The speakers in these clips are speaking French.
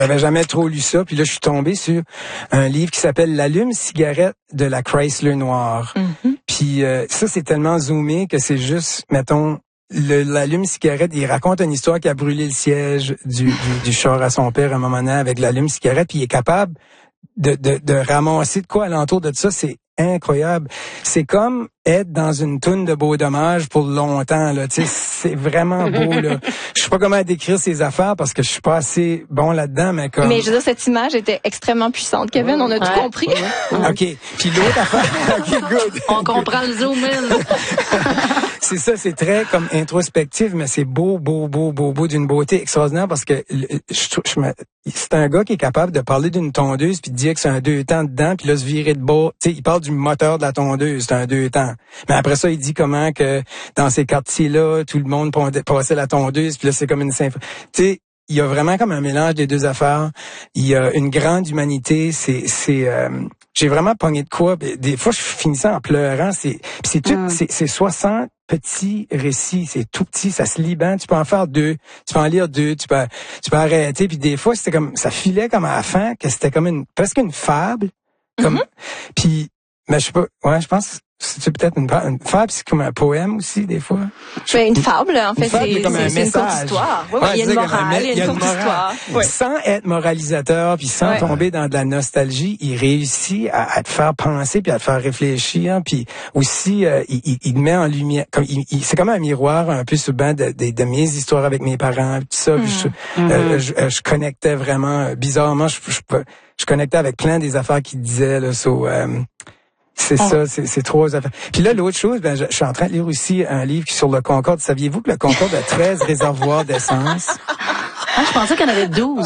J'avais jamais trop lu ça, puis là, je suis tombé sur un livre qui s'appelle L'allume-cigarette de la Chrysler noire. Puis ça, c'est tellement zoomé que c'est juste, mettons, l'allume-cigarette, il raconte une histoire qui a brûlé le siège du char à son père à un moment donné avec l'allume-cigarette, puis il est capable de ramasser de quoi alentour de ça, c'est incroyable. C'est comme être dans une toune de Beau Dommage pour longtemps, là. Tu sais, c'est vraiment beau, là. Je sais pas comment décrire ces affaires parce que je suis pas assez bon là-dedans, mais comme... Mais je veux dire, cette image était extrêmement puissante, Kevin. On a tout compris. OK. Puis l'autre affaire... OK, good. On comprend le zoom in. C'est ça, c'est très comme introspectif, mais c'est beau d'une beauté extraordinaire parce que c'est un gars qui est capable de parler d'une tondeuse puis de dire que c'est un 2 temps dedans puis là se virer de bord. Tu sais, il parle du moteur de la tondeuse, c'est un 2 temps. Mais après ça, il dit comment que dans ces quartiers-là, tout le monde passait la tondeuse puis là c'est comme une symphonie. Tu sais, il y a vraiment comme un mélange des deux affaires. Il y a une grande humanité. J'ai vraiment pogné de quoi. Des fois, je finissais en pleurant. C'est 60 petits récits. C'est tout petit. Ça se lit bien. Tu peux en faire 2. Tu peux en lire 2. Tu peux arrêter. Puis des fois, c'était comme, ça filait comme à la fin, que c'était comme presque une fable. Comme, puis, mais je sais pas, ouais, je pense, c'est peut-être une fable, c'est comme un poème aussi, des fois. Une fable, en fait, c'est comme un une courte histoire. Oui, il y a une morale, il y a une courte histoire. Ouais. Sans être moralisateur, puis sans tomber dans de la nostalgie, il réussit à te faire penser, puis à te faire réfléchir, puis aussi, il te met en lumière, comme c'est comme un miroir un peu souvent de mes histoires avec mes parents, tout ça. Je connectais vraiment, bizarrement, je connectais avec plein des affaires qu'il disait, là, c'est ça, c'est 3 affaires. Puis là, l'autre chose, je suis en train de lire aussi un livre sur le Concorde. Saviez-vous que le Concorde a 13 réservoirs d'essence? Ah, je pensais qu'il y en avait 12.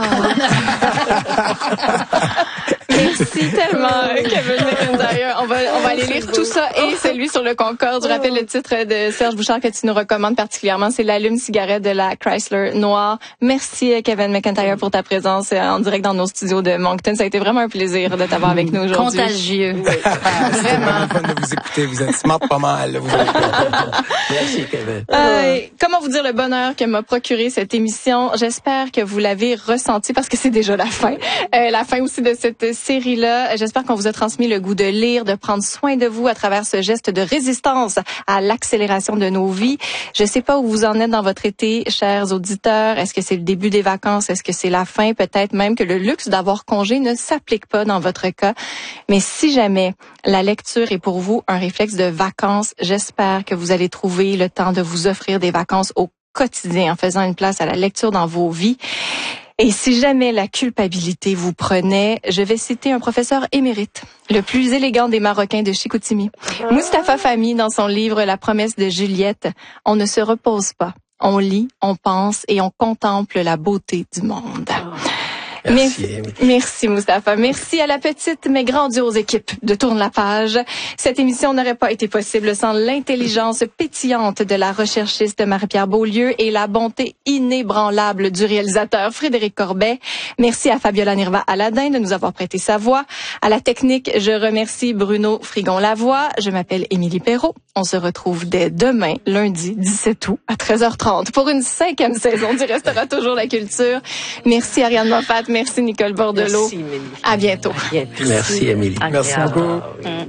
Merci tellement, Kevin McIntyre. On va aller lire tout ça et celui sur le Concorde. Je rappelle le titre de Serge Bouchard que tu nous recommandes particulièrement. C'est L'allume-cigarette de la Chrysler noire. Merci, Kevin McIntyre, pour ta présence en direct dans nos studios de Moncton. Ça a été vraiment un plaisir de t'avoir avec nous aujourd'hui. Contagieux. Oui. Vraiment fun de vous écouter. Vous êtes smart pas mal. Merci, Kevin. Comment vous dire le bonheur que m'a procuré cette émission? J'espère que vous l'avez ressenti parce que c'est déjà la fin. La fin aussi de cette série-là. J'espère qu'on vous a transmis le goût de lire, de prendre soin de vous à travers ce geste de résistance à l'accélération de nos vies. Je sais pas où vous en êtes dans votre été, chers auditeurs. Est-ce que c'est le début des vacances? Est-ce que c'est la fin? Peut-être même que le luxe d'avoir congé ne s'applique pas dans votre cas. Mais si jamais la lecture est pour vous un réflexe de vacances, j'espère que vous allez trouver le temps de vous offrir des vacances au quotidien en faisant une place à la lecture dans vos vies. Et si jamais la culpabilité vous prenait, je vais citer un professeur émérite, le plus élégant des Marocains de Chicoutimi, Mustapha Fahmy, dans son livre La promesse de Juliette. On ne se repose pas, on lit, on pense et on contemple la beauté du monde. Merci Mustapha. Merci à la petite mais grandiose équipe de Tourne la page. Cette émission n'aurait pas été possible sans l'intelligence pétillante de la recherchiste Marie-Pierre Beaulieu et la bonté inébranlable du réalisateur Frédéric Corbet. Merci à Fabiola Nirva-Aladin de nous avoir prêté sa voix. À la technique, je remercie Bruno Frigon-Lavoie. Je m'appelle Émilie Perrault. On se retrouve dès demain, lundi 17 août à 13h30 pour une 5e saison du Restera toujours la culture. Merci Ariane Moffat. Merci Nicole Bordelot. Merci, Émilie. À bientôt. Merci, Émilie. Merci beaucoup.